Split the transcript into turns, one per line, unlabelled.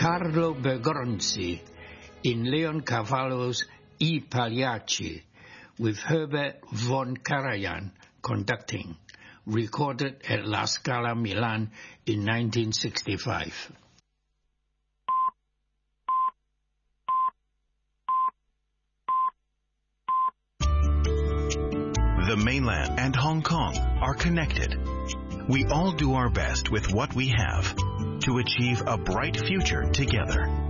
Carlo Bergonzi in Leoncavallo's I Pagliacci, with Herbert von Karajan conducting, recorded at La Scala Milan in 1965.
The mainland and Hong Kong are connected. We all do our best with what we have to achieve a bright future together.